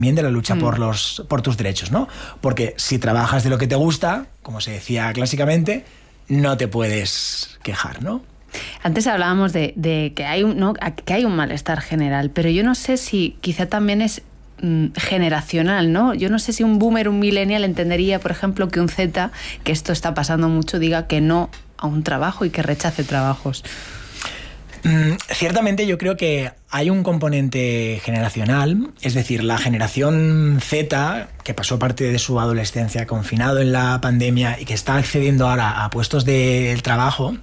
de la lucha por tus derechos, ¿no? Porque si trabajas de lo que te gusta, como se decía clásicamente, no te puedes quejar, ¿no? Antes hablábamos de que hay un malestar general, pero yo no sé si quizá también es generacional, ¿no? Yo no sé si un boomer, un millennial entendería, por ejemplo, que un Z, que esto está pasando mucho, diga que no a un trabajo y que rechace trabajos. Ciertamente yo creo que hay un componente generacional, es decir, la generación Z, que pasó parte de su adolescencia confinado en la pandemia y que está accediendo ahora a puestos de trabajo,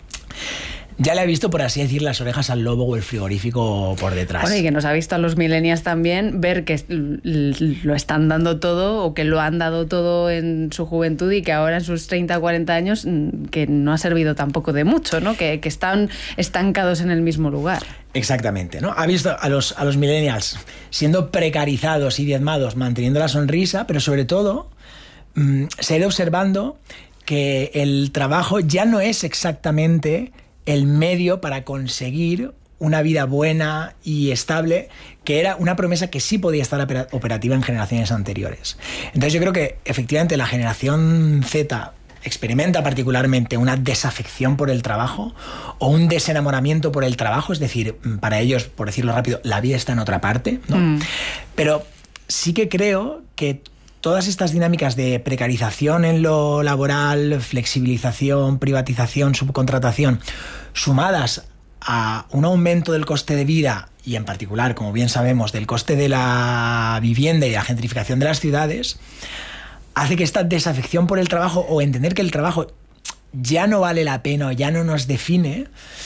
ya le ha visto, por así decir, las orejas al lobo o el frigorífico por detrás. Bueno, y que nos ha visto a los millennials también ver que lo están dando todo o que lo han dado todo en su juventud y que ahora en sus 30 o 40 años que no ha servido tampoco de mucho, ¿no? Que están estancados en el mismo lugar. Exactamente, ¿no? Ha visto a los millennials siendo precarizados y diezmados, manteniendo la sonrisa, pero sobre todo se ha ido observando que el trabajo ya no es exactamente el medio para conseguir una vida buena y estable, que era una promesa que sí podía estar operativa en generaciones anteriores. Entonces yo creo que efectivamente la generación Z experimenta particularmente una desafección por el trabajo o un desenamoramiento por el trabajo, es decir, para ellos, por decirlo rápido, la vida está en otra parte, ¿no? Pero sí que creo que todas estas dinámicas de precarización en lo laboral, flexibilización, privatización, subcontratación, sumadas a un aumento del coste de vida y en particular, como bien sabemos, del coste de la vivienda y la gentrificación de las ciudades, hace que esta desafección por el trabajo o entender que el trabajo ya no vale la pena o ya no nos define,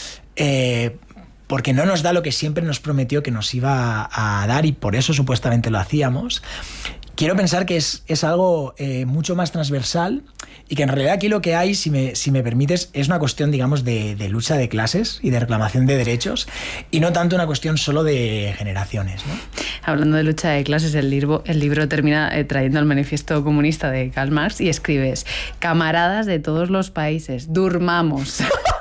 porque no nos da lo que siempre nos prometió que nos iba a dar y por eso supuestamente lo hacíamos. Quiero pensar que es algo mucho más transversal y que en realidad aquí lo que hay, si me permites, es una cuestión, digamos, de lucha de clases y de reclamación de derechos y no tanto una cuestión solo de generaciones, ¿no? Hablando de lucha de clases, el libro termina trayendo el manifiesto comunista de Karl Marx y escribes: camaradas de todos los países, durmamos.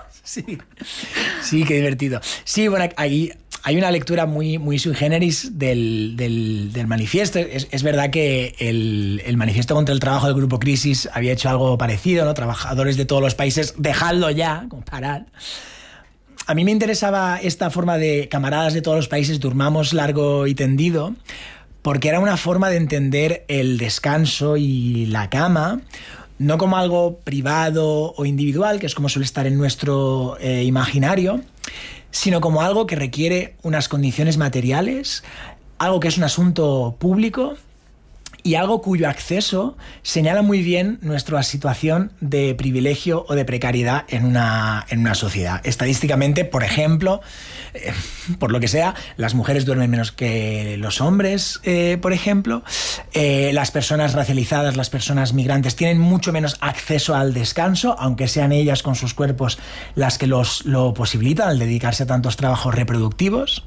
Sí, qué divertido. Sí, bueno, ahí hay una lectura muy sui generis del manifiesto. Es verdad que el manifiesto contra el trabajo del Grupo Crisis había hecho algo parecido, ¿no? Trabajadores de todos los países, dejadlo ya, parar. A mí me interesaba esta forma de camaradas de todos los países, durmamos largo y tendido, porque era una forma de entender el descanso y la cama, no como algo privado o individual, que es como suele estar en nuestro imaginario, sino como algo que requiere unas condiciones materiales, algo que es un asunto público y algo cuyo acceso señala muy bien nuestra situación de privilegio o de precariedad en una sociedad. Estadísticamente, por ejemplo, por lo que sea, las mujeres duermen menos que los hombres, por ejemplo. Las personas racializadas, las personas migrantes tienen mucho menos acceso al descanso, aunque sean ellas con sus cuerpos las que lo posibilitan al dedicarse a tantos trabajos reproductivos.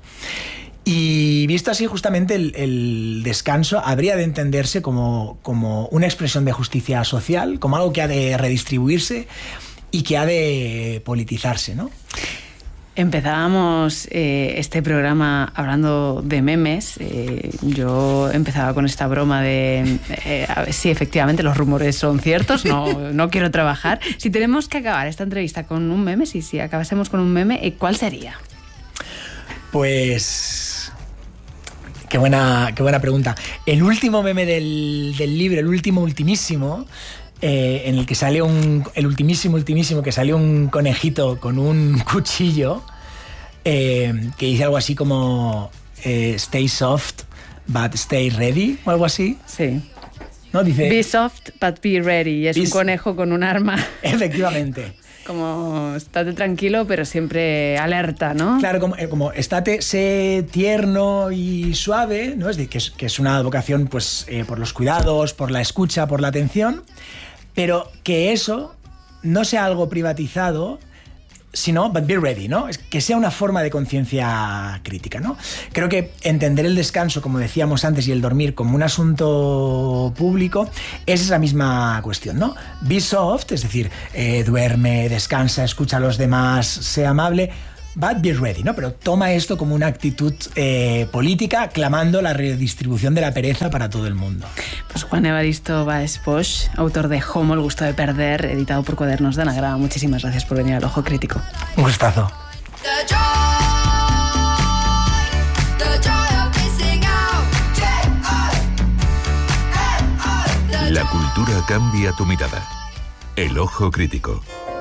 Y visto así, justamente el descanso habría de entenderse como una expresión de justicia social, como algo que ha de redistribuirse y que ha de politizarse, ¿no? Empezábamos este programa hablando de memes. Yo empezaba con esta broma de a ver si efectivamente los rumores son ciertos, no quiero trabajar. Si tenemos que acabar esta entrevista con un meme, si acabásemos con un meme, ¿cuál sería? Pues qué buena pregunta. El último meme del libro, el ultimísimo, en el que sale el ultimísimo, que sale un conejito con un cuchillo, que dice algo así como stay soft, but stay ready, o algo así. Sí. ¿No? Dice, be soft, but be ready. Y es un conejo con un arma. Efectivamente. Como estate tranquilo, pero siempre alerta, ¿no? Claro, como sé tierno y suave, ¿no? Que es una advocación pues, por los cuidados, por la escucha, por la atención, pero que eso no sea algo privatizado, sino but be ready, ¿no? Que sea una forma de conciencia crítica, ¿no? Creo que entender el descanso, como decíamos antes, y el dormir como un asunto público es esa misma cuestión, ¿no? Be soft, es decir, duerme, descansa, escucha a los demás, sea amable, but be ready, ¿no? Pero toma esto como una actitud política, clamando la redistribución de la pereza para todo el mundo. Pues Juan Evaristo Báez Poch, autor de Homo, el gusto de perder, editado por Cuadernos de Anagrama. Muchísimas gracias por venir al Ojo Crítico. Un gustazo. La cultura cambia tu mirada. El Ojo Crítico.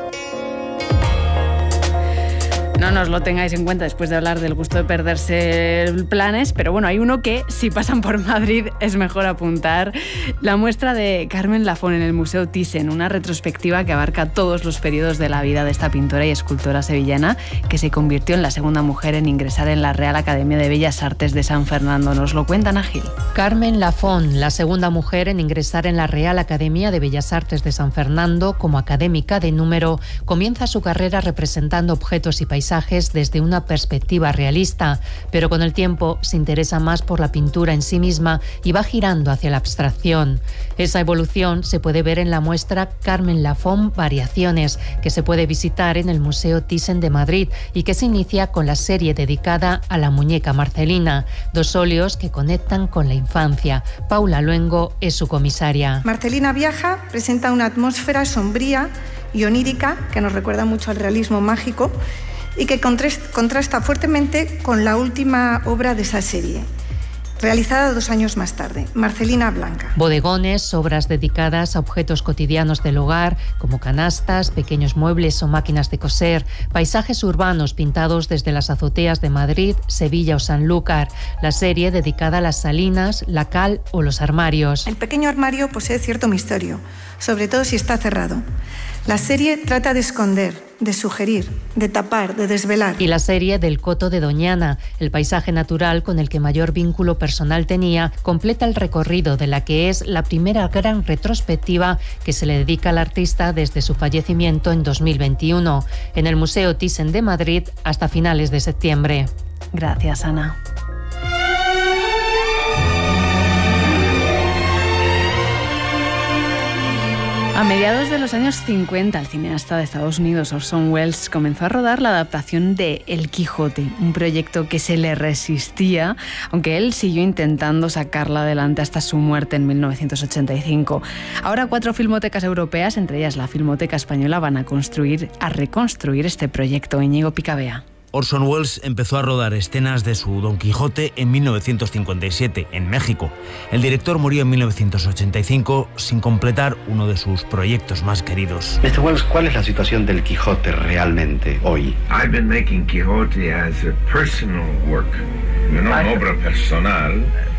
No nos lo tengáis en cuenta después de hablar del gusto de perderse planes, pero bueno, hay uno que si pasan por Madrid es mejor apuntar. La muestra de Carmen Lafón en el Museo Thyssen, una retrospectiva que abarca todos los periodos de la vida de esta pintora y escultora sevillana, que se convirtió en la segunda mujer en ingresar en la Real Academia de Bellas Artes de San Fernando. Nos lo cuenta Ágil. Carmen Lafón, la segunda mujer en ingresar en la Real Academia de Bellas Artes de San Fernando como académica de número, comienza su carrera representando objetos y paisajes desde una perspectiva realista, pero con el tiempo se interesa más por la pintura en sí misma y va girando hacia la abstracción. Esa evolución se puede ver en la muestra Carmen Lafón Variaciones, que se puede visitar en el Museo Thyssen de Madrid y que se inicia con la serie dedicada a la muñeca Marcelina, 2 óleos que conectan con la infancia. Paula Luengo es su comisaria. Marcelina viaja, presenta una atmósfera sombría y onírica que nos recuerda mucho al realismo mágico y que contrasta fuertemente con la última obra de esa serie, realizada 2 años más tarde, Marcelina Blanca. Bodegones, obras dedicadas a objetos cotidianos del hogar, como canastas, pequeños muebles o máquinas de coser, paisajes urbanos pintados desde las azoteas de Madrid, Sevilla o Sanlúcar, la serie dedicada a las salinas, la cal o los armarios. El pequeño armario posee cierto misterio, sobre todo si está cerrado. La serie trata de esconder, de sugerir, de tapar, de desvelar. Y la serie del Coto de Doñana, el paisaje natural con el que mayor vínculo personal tenía, completa el recorrido de la que es la primera gran retrospectiva que se le dedica al artista desde su fallecimiento en 2021, en el Museo Thyssen de Madrid hasta finales de septiembre. Gracias, Ana. A mediados de los años 50, el cineasta de Estados Unidos Orson Welles comenzó a rodar la adaptación de El Quijote, un proyecto que se le resistía, aunque él siguió intentando sacarla adelante hasta su muerte en 1985. Ahora 4 filmotecas europeas, entre ellas la Filmoteca Española, van a reconstruir este proyecto. Íñigo Picabea. Orson Welles empezó a rodar escenas de su Don Quijote en 1957, en México. El director murió en 1985 sin completar uno de sus proyectos más queridos. Mr. Welles, ¿cuál es la situación del Quijote realmente hoy? I've been making Quijote as a personal work, una obra personal,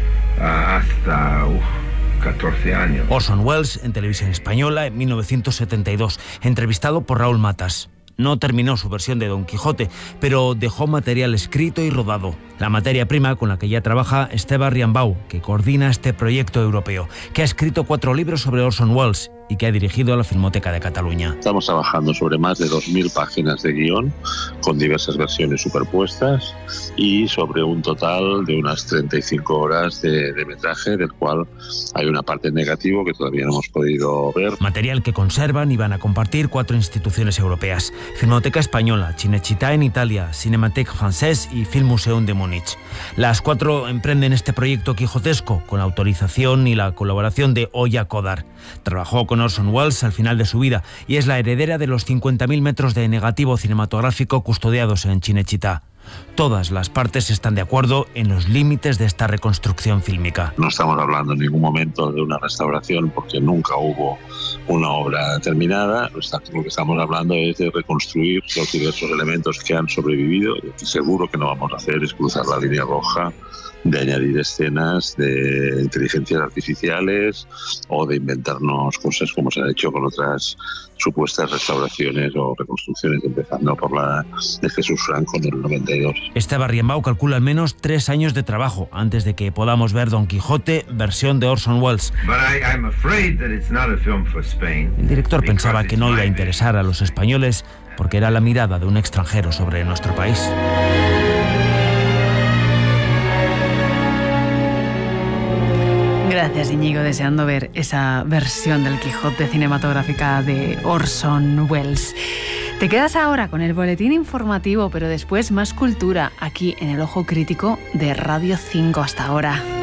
hasta 14 años. Orson Welles en Televisión Española en 1972, entrevistado por Raúl Matas. No terminó su versión de Don Quijote, pero dejó material escrito y rodado. La materia prima con la que ya trabaja Esteve Riambau, que coordina este proyecto europeo, que ha escrito 4 libros sobre Orson Welles y que ha dirigido a la Filmoteca de Cataluña. Estamos trabajando sobre más de 2.000 páginas de guión, con diversas versiones superpuestas, y sobre un total de unas 35 horas de metraje, del cual hay una parte negativa que todavía no hemos podido ver. Material que conservan y van a compartir 4 instituciones europeas: Filmoteca Española, Cinecittà en Italia, Cinémathèque Française y Filmmuseum de Múnich. Las 4 emprenden este proyecto quijotesco con la autorización y la colaboración de Oya Kodar. Trabajó con Orson Welles al final de su vida y es la heredera de los 50.000 metros de negativo cinematográfico custodiados en Cinecittà. Todas las partes están de acuerdo en los límites de esta reconstrucción fílmica. No estamos hablando en ningún momento de una restauración, porque nunca hubo una obra terminada. Lo que estamos hablando es de reconstruir los diversos elementos que han sobrevivido. Y seguro que no vamos a hacer es cruzar la línea roja de añadir escenas de inteligencias artificiales o de inventarnos cosas como se ha hecho con otras supuestas restauraciones o reconstrucciones, empezando por la de Jesús Franco en el 92. Esteve Riambau calcula al menos 3 años de trabajo antes de que podamos ver Don Quijote, versión de Orson Welles. El director pensaba que no iba a interesar a los españoles porque era la mirada de un extranjero sobre nuestro país. Gracias, Íñigo, deseando ver esa versión del Quijote cinematográfica de Orson Welles. Te quedas ahora con el boletín informativo, pero después más cultura aquí en El Ojo Crítico de Radio 5. Hasta ahora.